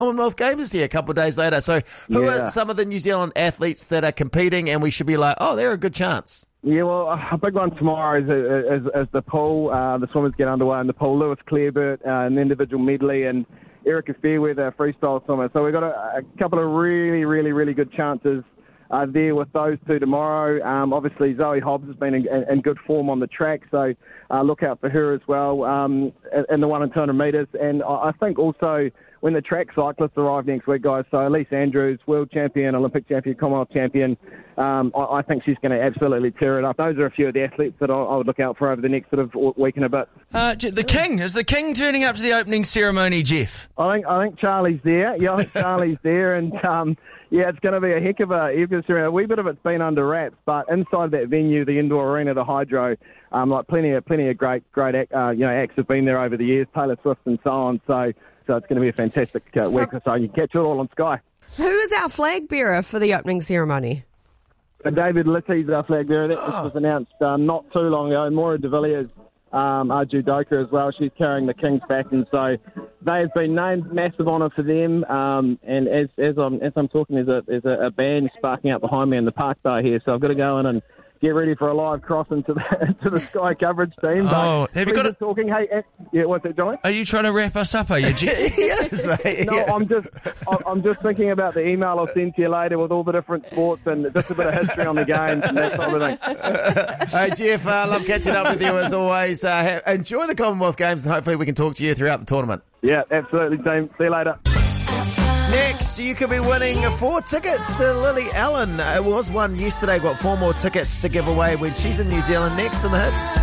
Commonwealth Games here a couple of days later. So who are some of the New Zealand athletes that are competing and we should be like, oh, they're a good chance? Yeah, well, a big one tomorrow is the pool. The swimmers get underway in the pool. Lewis Clareburt, an individual medley, and Erica Fairweather, freestyle swimmer. So we've got a couple of really, really, really good chances there with those two tomorrow. Obviously, Zoe Hobbs has been in good form on the track, so look out for her as well in the 1 and 200 metres. And I think also when the track cyclists arrive next week, guys, so Elise Andrews, world champion, Olympic champion, Commonwealth champion, I think she's going to absolutely tear it up. Those are a few of the athletes that I would look out for over the next sort of week and a bit. Is the King turning up to the opening ceremony, Jeff? I think Charlie's there. Yeah, I think Charlie's there, and it's going to be a heck of a ceremony. A wee bit of it's been under wraps, but inside that venue, the indoor arena, the Hydro, plenty of great acts have been there over the years, Taylor Swift and so on. So it's going to be a fantastic week or so. You can catch it all on Sky. Who is our flag bearer for the opening ceremony? David Litty's our flag bearer. That was announced not too long ago. Maura de Villiers, our judoka as well. She's carrying the King's baton. So they have been named. Massive honour for them. And as I'm talking, there's a band sparking up behind me in the park bar here. So I've got to go in and get ready for a live cross into the Sky coverage team. Oh, have you got it? Talking? Hey, what's that, Johnny? Are you trying to wrap us up? Are you, Jeff? Yes, mate. No, I'm just thinking about the email I'll send to you later with all the different sports and just a bit of history on the games and that sort of thing. Hey, Jeff, love catching up with you as always. Enjoy the Commonwealth Games and hopefully we can talk to you throughout the tournament. Yeah, absolutely, team. See you later. Next, you could be winning 4 tickets to Lily Allen. It was one yesterday. Got 4 more tickets to give away when she's in New Zealand next in the hits.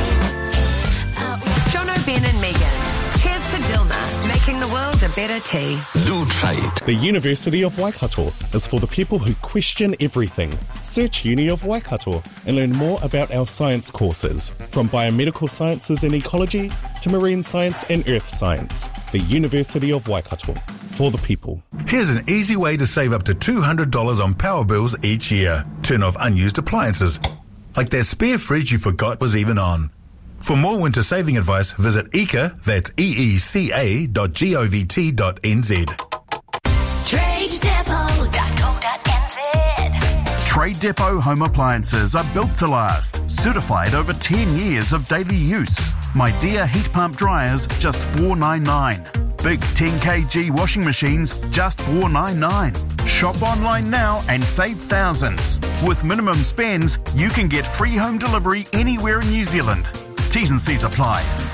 Jono, Ben and Megan. Cheers to Dilma, making the world a better tea. The University of Waikato is for the people who question everything. Search Uni of Waikato and learn more about our science courses, from biomedical sciences and ecology to marine science and earth science. The University of Waikato, for the people. Here's an easy way to save up to $200 on power bills each year. Turn off unused appliances, like that spare fridge you forgot was even on. For more winter saving advice, visit EECA, that's EECA.govt.nz. TradeDepot.co.nz. Trade Depot home appliances are built to last. Certified over 10 years of daily use. My Deere heat pump dryers, just $4.99. Big 10 kg washing machines, just $4.99. Shop online now and save thousands. With minimum spends, you can get free home delivery anywhere in New Zealand. T's and C's apply.